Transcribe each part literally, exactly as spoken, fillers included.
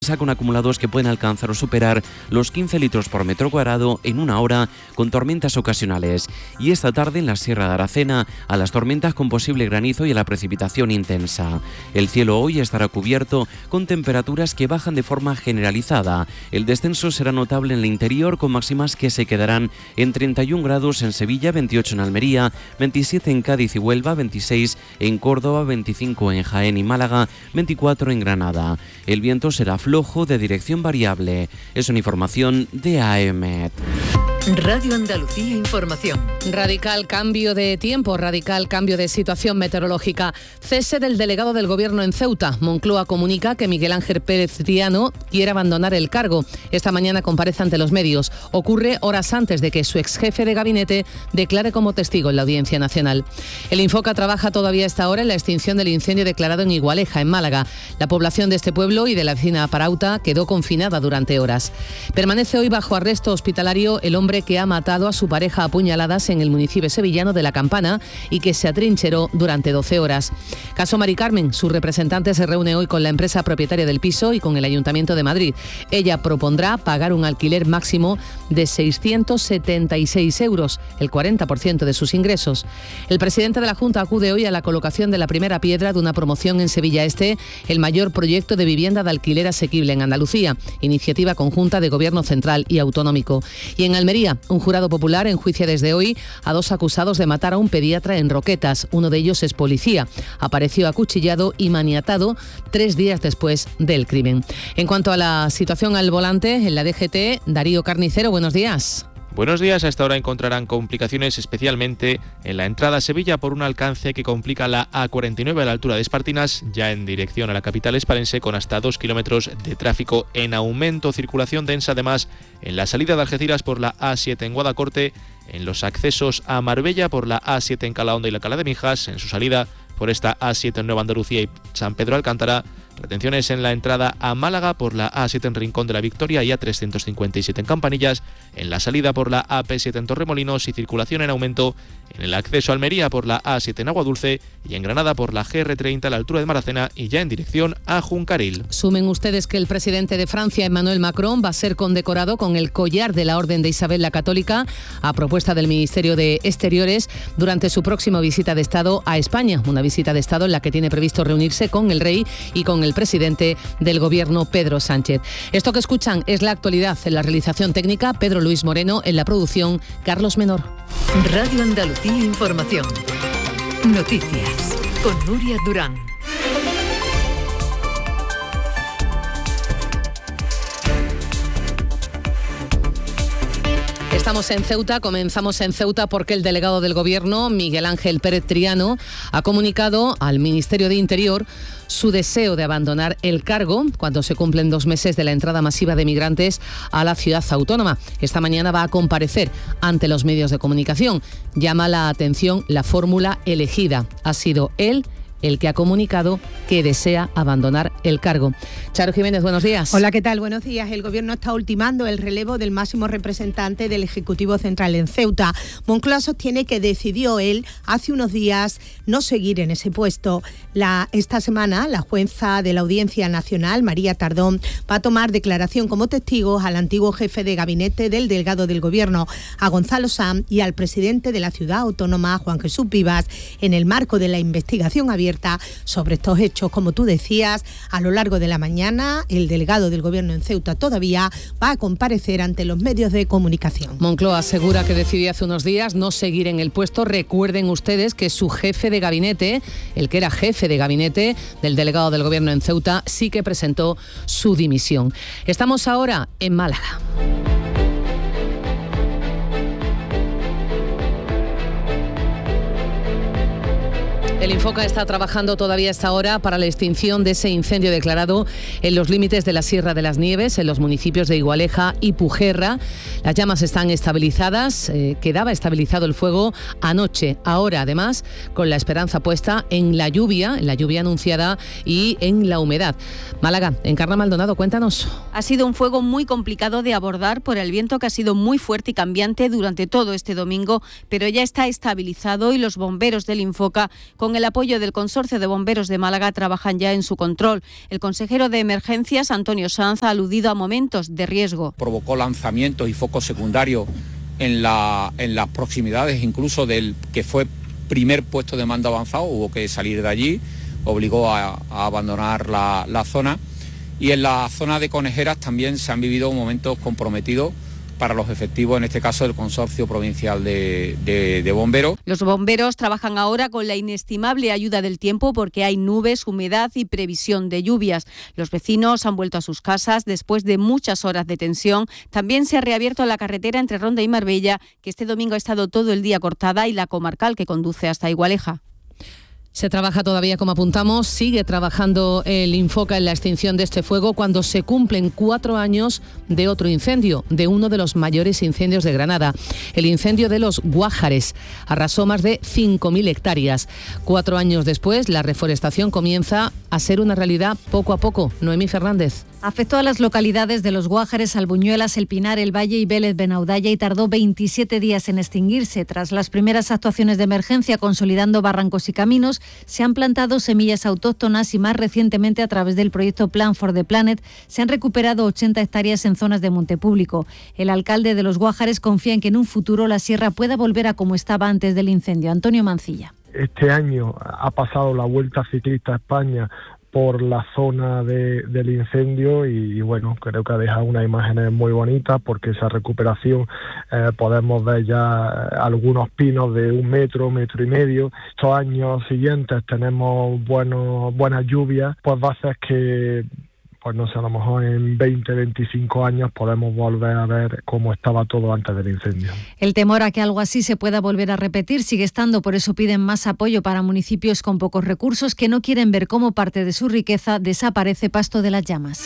con acumulados que pueden alcanzar o superar los quince litros por metro cuadrado en una hora, con tormentas ocasionales. Y esta tarde en la Sierra de Aracena, a las tormentas con posible granizo y a la precipitación intensa. El cielo hoy estará cubierto con temperaturas que bajan de forma generalizada. El descenso será notable en el interior, con máximas que se quedarán en treinta y un grados en Sevilla, veintiocho en Almería, veintisiete en Cádiz y Huelva, veintiséis en Córdoba, veinticinco en Jaén y Málaga, veinticuatro en Granada. El viento será flojo de dirección variable. Es una información de A E M E T. Radio Andalucía Información. Radical cambio de tiempo, radical cambio de situación meteorológica. Cese del delegado del Gobierno en Ceuta. Moncloa comunica que Miguel Ángel Pérez Triano quiere abandonar el cargo. Esta mañana comparece ante los medios. Ocurre horas antes de que su ex jefe de gabinete declare como testigo en la Audiencia Nacional. El Infoca trabaja todavía a esta hora en la extinción del incendio declarado en Igualeja, en Málaga. La población de este pueblo y de la vecina Parauta quedó confinada durante horas. Permanece hoy bajo arresto hospitalario el hombre que ha matado a su pareja a puñaladas en el municipio sevillano de La Campana y que se atrincheró durante doce horas. Caso Mari Carmen, su representante se reúne hoy con la empresa propietaria del piso y con el Ayuntamiento de Madrid. Ella propondrá pagar un alquiler máximo de seiscientos setenta y seis euros, el cuarenta por ciento de sus ingresos. El presidente de la Junta acude hoy a la colocación de la primera piedra de una promoción en Sevilla Este, el mayor proyecto de vivienda de alquiler asequible en Andalucía, iniciativa conjunta de Gobierno central y autonómico. Y en Almería, un jurado popular enjuicia desde hoy a dos acusados de matar a un pediatra en Roquetas. Uno de ellos es policía. Apareció acuchillado y maniatado tres días después del crimen. En cuanto a la situación al volante, en la D G T, Darío Carnicero, buenos días. Buenos días. A esta hora encontrarán complicaciones especialmente en la entrada a Sevilla por un alcance que complica la A cuarenta y nueve a la altura de Espartinas, ya en dirección a la capital hispalense, con hasta dos kilómetros de tráfico en aumento. Circulación densa además en la salida de Algeciras por la A siete en Guadacorte, en los accesos a Marbella por la A siete en Calahonda y la Cala de Mijas, en su salida por esta A siete en Nueva Andalucía y San Pedro Alcántara. Retenciones en la entrada a Málaga por la A siete en Rincón de la Victoria y A trescientos cincuenta y siete en Campanillas, en la salida por la A P siete en Torremolinos y circulación en aumento en el acceso a Almería por la A siete en Aguadulce y en Granada por la G R treinta a la altura de Maracena y ya en dirección a Juncaril. Sumen ustedes que el presidente de Francia, Emmanuel Macron, va a ser condecorado con el collar de la Orden de Isabel la Católica a propuesta del Ministerio de Exteriores durante su próxima visita de Estado a España, una visita de Estado en la que tiene previsto reunirse con el rey y con el presidente del Gobierno, Pedro Sánchez. Esto que escuchan es la actualidad. En la realización técnica, Pedro Luis Moreno; en la producción, Carlos Menor. Radio Andalucía Información. Noticias con Nuria Durán. Estamos en Ceuta, comenzamos en Ceuta porque el delegado del Gobierno, Miguel Ángel Pérez Triano, ha comunicado al Ministerio de Interior su deseo de abandonar el cargo cuando se cumplen dos meses de la entrada masiva de migrantes a la ciudad autónoma. Esta mañana va a comparecer ante los medios de comunicación. Llama la atención la fórmula elegida. Ha sido él el que ha comunicado que desea abandonar el cargo. Charo Jiménez, buenos días. Hola, ¿qué tal? Buenos días. El Gobierno está ultimando el relevo del máximo representante del Ejecutivo Central en Ceuta. Moncloa sostiene que decidió él hace unos días no seguir en ese puesto. La, esta semana, la jueza de la Audiencia Nacional, María Tardón, va a tomar declaración como testigos al antiguo jefe de gabinete del delegado del Gobierno, a Gonzalo Sanz, y al presidente de la ciudad autónoma, Juan Jesús Vivas, en el marco de la investigación abierta sobre estos hechos. Como tú decías, a lo largo de la mañana, el delegado del Gobierno en Ceuta todavía va a comparecer ante los medios de comunicación. Moncloa asegura que decidió hace unos días no seguir en el puesto. Recuerden ustedes que su jefe de gabinete, el que era jefe de gabinete del delegado del Gobierno en Ceuta, sí que presentó su dimisión. Estamos ahora en Málaga. El Infoca está trabajando todavía a esta hora para la extinción de ese incendio declarado en los límites de la Sierra de las Nieves, en los municipios de Igualeja y Pujerra. Las llamas están estabilizadas, eh, quedaba estabilizado el fuego anoche. Ahora, además, con la esperanza puesta en la lluvia, en la lluvia anunciada y en la humedad. Málaga, Encarna Maldonado, cuéntanos. Ha sido un fuego muy complicado de abordar por el viento que ha sido muy fuerte y cambiante durante todo este domingo, pero ya está estabilizado y los bomberos del Infoca, con el el apoyo del Consorcio de Bomberos de Málaga trabajan ya en su control. El consejero de Emergencias, Antonio Sanz, ha aludido a momentos de riesgo. Provocó lanzamientos y focos secundarios en, la, en las proximidades incluso del que fue primer puesto de mando avanzado, hubo que salir de allí, obligó a, a abandonar la, la zona. Y en la zona de Conejeras también se han vivido momentos comprometidos para los efectivos, en este caso del Consorcio Provincial de, de, de Bomberos. Los bomberos trabajan ahora con la inestimable ayuda del tiempo porque hay nubes, humedad y previsión de lluvias. Los vecinos han vuelto a sus casas después de muchas horas de tensión. También se ha reabierto la carretera entre Ronda y Marbella, que este domingo ha estado todo el día cortada, y la comarcal que conduce hasta Igualeja. Se trabaja todavía, como apuntamos, sigue trabajando el Infoca en la extinción de este fuego cuando se cumplen cuatro años de otro incendio, de uno de los mayores incendios de Granada. El incendio de los Guájares arrasó más de cinco mil hectáreas. Cuatro años después, la reforestación comienza a ser una realidad poco a poco. Noemí Fernández. Afectó a las localidades de Los Guájares, Albuñuelas, El Pinar, El Valle y Vélez Benaudalla y tardó veintisiete días en extinguirse. Tras las primeras actuaciones de emergencia consolidando barrancos y caminos, se han plantado semillas autóctonas y más recientemente a través del proyecto Plan for the Planet se han recuperado ochenta hectáreas en zonas de monte público. El alcalde de Los Guájares confía en que en un futuro la sierra pueda volver a como estaba antes del incendio. Antonio Mancilla. Este año ha pasado la Vuelta Ciclista a España por la zona de, del incendio y, y bueno, creo que ha dejado unas imágenes muy bonitas porque esa recuperación eh, podemos ver ya algunos pinos de un metro, metro y medio. Estos años siguientes tenemos buenos, buenas lluvias, pues va a hacer que, pues no sé, a lo mejor en veinte, veinticinco años podemos volver a ver cómo estaba todo antes del incendio. El temor a que algo así se pueda volver a repetir sigue estando, por eso piden más apoyo para municipios con pocos recursos que no quieren ver cómo parte de su riqueza desaparece pasto de las llamas.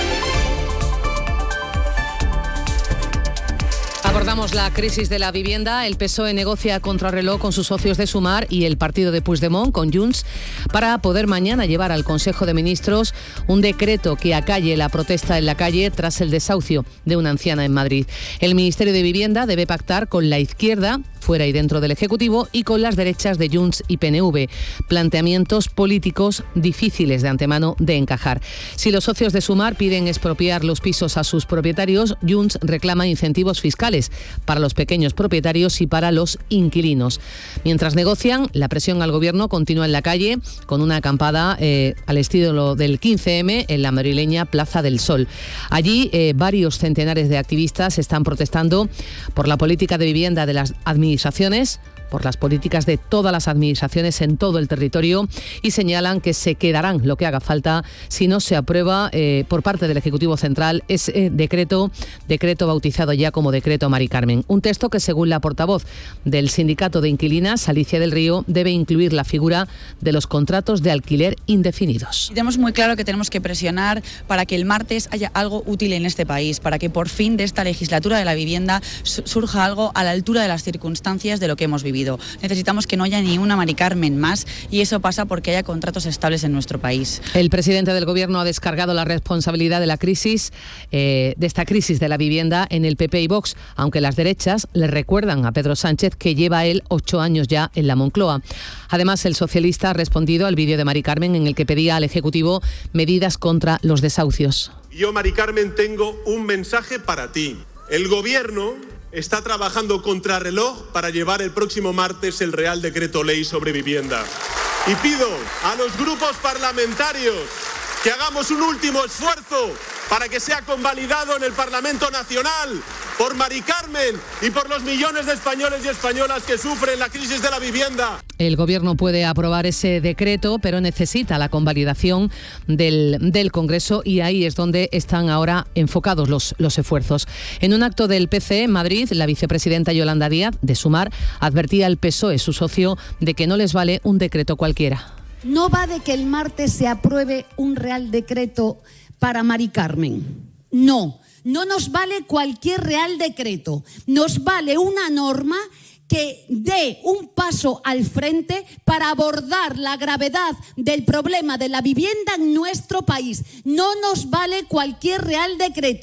Abordamos la crisis de la vivienda. El P S O E negocia a contrarreloj con sus socios de Sumar y el partido de Puigdemont con Junts para poder mañana llevar al Consejo de Ministros un decreto que acalle la protesta en la calle tras el desahucio de una anciana en Madrid. El Ministerio de Vivienda debe pactar con la izquierda, fuera y dentro del Ejecutivo, y con las derechas de Junts y P N V. Planteamientos políticos difíciles de antemano de encajar. Si los socios de Sumar piden expropiar los pisos a sus propietarios, Junts reclama incentivos fiscales para los pequeños propietarios y para los inquilinos. Mientras negocian, la presión al gobierno continúa en la calle con una acampada eh, al estilo del quince eme en la madrileña Plaza del Sol. Allí eh, varios centenares de activistas están protestando por la política de vivienda de las administraciones, por las políticas de todas las administraciones en todo el territorio, y señalan que se quedarán lo que haga falta si no se aprueba eh, por parte del Ejecutivo Central ese eh, decreto, decreto bautizado ya como decreto Mari Carmen. Un texto que, según la portavoz del Sindicato de Inquilinas, Alicia del Río, debe incluir la figura de los contratos de alquiler indefinidos. Tenemos muy claro que tenemos que presionar para que el martes haya algo útil en este país, para que por fin de esta legislatura de la vivienda surja algo a la altura de las circunstancias de lo que hemos vivido. Necesitamos que no haya ni una Mari Carmen más, y eso pasa porque haya contratos estables en nuestro país. El presidente del Gobierno ha descargado la responsabilidad de la crisis, eh, de esta crisis de la vivienda en el P P y Vox, aunque las derechas le recuerdan a Pedro Sánchez que lleva él ocho años ya en la Moncloa. Además, el socialista ha respondido al vídeo de Mari Carmen en el que pedía al Ejecutivo medidas contra los desahucios. Yo, Mari Carmen, tengo un mensaje para ti. El Gobierno está trabajando contrarreloj para llevar el próximo martes el Real Decreto Ley sobre vivienda. Y pido a los grupos parlamentarios que hagamos un último esfuerzo para que sea convalidado en el Parlamento Nacional por Mari Carmen y por los millones de españoles y españolas que sufren la crisis de la vivienda. El Gobierno puede aprobar ese decreto, pero necesita la convalidación del, del Congreso, y ahí es donde están ahora enfocados los, los esfuerzos. En un acto del P C en Madrid, la vicepresidenta Yolanda Díaz, de Sumar, advertía al P S O E, su socio, de que no les vale un decreto cualquiera. No va de que el martes se apruebe un Real Decreto para Mari Carmen. No, no nos vale cualquier Real Decreto. Nos vale una norma que dé un paso al frente para abordar la gravedad del problema de la vivienda en nuestro país. No nos vale cualquier Real Decreto.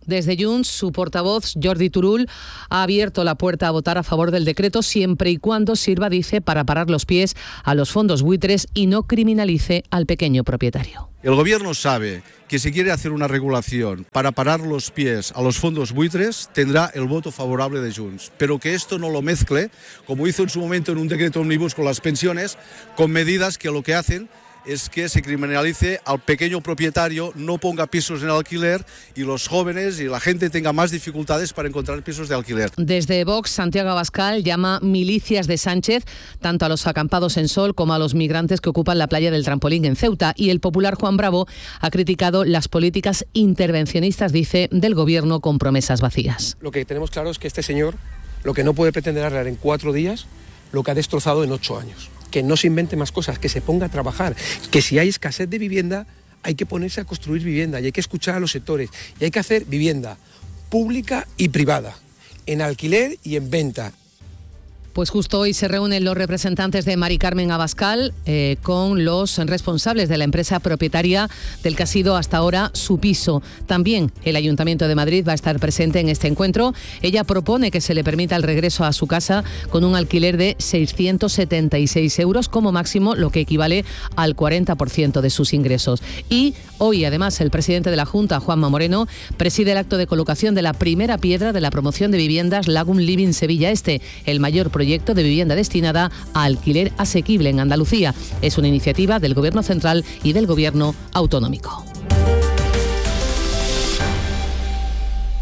Desde Junts, su portavoz, Jordi Turull, ha abierto la puerta a votar a favor del decreto siempre y cuando sirva, dice, para parar los pies a los fondos buitres y no criminalice al pequeño propietario. El Gobierno sabe que si quiere hacer una regulación para parar los pies a los fondos buitres, tendrá el voto favorable de Junts, pero que esto no lo mezcle, como hizo en su momento en un decreto ómnibus con las pensiones, con medidas que lo que hacen es que se criminalice al pequeño propietario, no ponga pisos en alquiler y los jóvenes y la gente tenga más dificultades para encontrar pisos de alquiler. Desde Vox, Santiago Abascal llama milicias de Sánchez tanto a los acampados en Sol como a los migrantes que ocupan la playa del Trampolín en Ceuta, y el popular Juan Bravo ha criticado las políticas intervencionistas, dice, del Gobierno con promesas vacías. Lo que tenemos claro es que este señor lo que no puede pretender arreglar en cuatro días lo que ha destrozado en ocho años. Que no se invente más cosas, que se ponga a trabajar, que si hay escasez de vivienda hay que ponerse a construir vivienda y hay que escuchar a los sectores y hay que hacer vivienda pública y privada, en alquiler y en venta. Pues justo hoy se reúnen los representantes de Mari Carmen Abascal eh, con los responsables de la empresa propietaria del que ha sido hasta ahora su piso. También el Ayuntamiento de Madrid va a estar presente en este encuentro. Ella propone que se le permita el regreso a su casa con un alquiler de seiscientos setenta y seis euros como máximo, lo que equivale al cuarenta por ciento de sus ingresos. Y hoy, además, el presidente de la Junta, Juanma Moreno, preside el acto de colocación de la primera piedra de la promoción de viviendas Lagun Living Sevilla Este, el mayor proyecto proyecto de vivienda destinada a alquiler asequible en Andalucía. Es una iniciativa del Gobierno central y del Gobierno autonómico.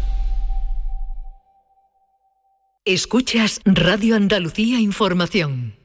Escuchas Radio Andalucía Información.